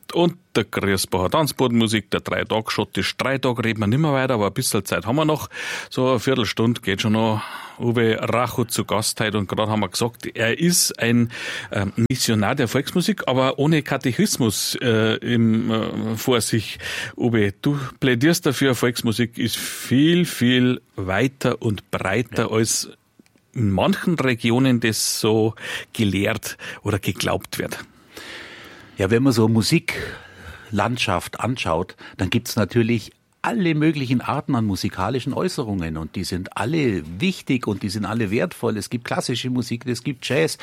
und der Griesbacher Tanzbodenmusik, der 3-Tag schottisch. 3 Tage reden wir nicht mehr weiter, aber ein bisschen Zeit haben wir noch. So eine Viertelstunde geht schon noch. Uwe Rachut zu Gast heute und gerade haben wir gesagt, er ist ein Missionar der Volksmusik, aber ohne Katechismus vor sich. Uwe, du plädierst dafür, Volksmusik ist viel, viel weiter und breiter als in manchen Regionen das so gelehrt oder geglaubt wird. Ja, wenn man so Musiklandschaft anschaut, dann gibt's natürlich alle möglichen Arten an musikalischen Äußerungen und die sind alle wichtig und die sind alle wertvoll. Es gibt klassische Musik, es gibt Jazz,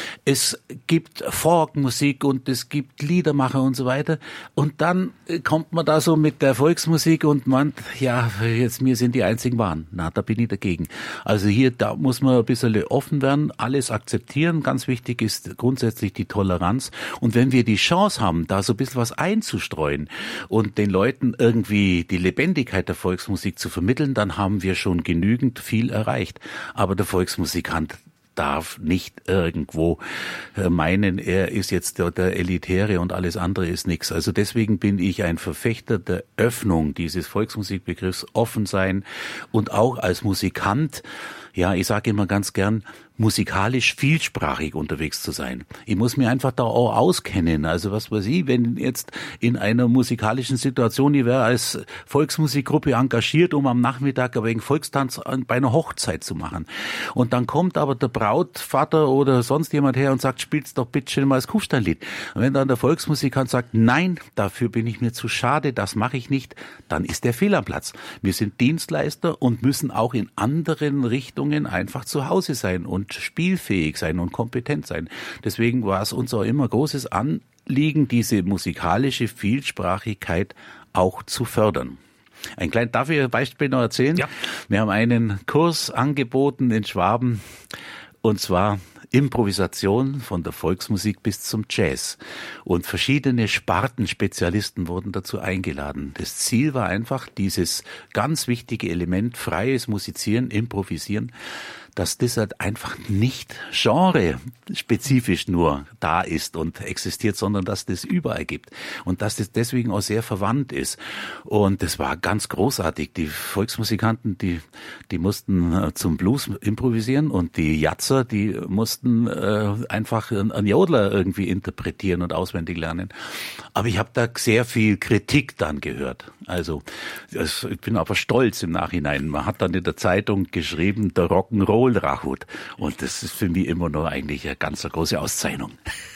es gibt Folkmusik und es gibt Liedermacher und so weiter. Und dann kommt man da so mit der Volksmusik und meint, ja, jetzt wir sind die einzigen Wahren. Na, da bin ich dagegen. Also da muss man ein bisschen offen werden, alles akzeptieren. Ganz wichtig ist grundsätzlich die Toleranz. Und wenn wir die Chance haben, da so ein bisschen was einzustreuen und den Leuten irgendwie die Lebendigkeit der Volksmusik zu vermitteln, dann haben wir schon genügend viel erreicht. Aber der Volksmusikant darf nicht irgendwo meinen, er ist jetzt der Elitäre und alles andere ist nichts. Also deswegen bin ich ein Verfechter der Öffnung dieses Volksmusikbegriffs, offen sein und auch als Musikant, ja, ich sage immer ganz gern, musikalisch vielsprachig unterwegs zu sein. Ich muss mir einfach da auch auskennen. Also was weiß ich, wenn jetzt in einer musikalischen Situation, ich wäre als Volksmusikgruppe engagiert, um am Nachmittag ein wenig Volkstanz bei einer Hochzeit zu machen. Und dann kommt aber der Brautvater oder sonst jemand her und sagt, spiel's doch bitte schön mal das Kufsteinlied. Und wenn dann der Volksmusikant sagt, nein, dafür bin ich mir zu schade, das mache ich nicht, dann ist der fehl am Platz. Wir sind Dienstleister und müssen auch in anderen Richtungen einfach zu Hause sein und spielfähig sein und kompetent sein. Deswegen war es uns auch immer großes Anliegen, diese musikalische Vielsprachigkeit auch zu fördern. Darf ich ein Beispiel noch erzählen? Ja. Wir haben einen Kurs angeboten in Schwaben, und zwar Improvisation von der Volksmusik bis zum Jazz. Und verschiedene Spartenspezialisten wurden dazu eingeladen. Das Ziel war einfach, dieses ganz wichtige Element, freies Musizieren, Improvisieren, dass das halt einfach nicht genre-spezifisch nur da ist und existiert, sondern dass das überall gibt und dass das deswegen auch sehr verwandt ist. Und das war ganz großartig. Die Volksmusikanten, die mussten zum Blues improvisieren und die Jatzer, die mussten einfach einen Jodler irgendwie interpretieren und auswendig lernen. Aber ich habe da sehr viel Kritik dann gehört. Also ich bin aber stolz im Nachhinein. Man hat dann in der Zeitung geschrieben, der Rock'n'Roll Rachut. Und das ist für mich immer noch eigentlich eine ganz große Auszeichnung.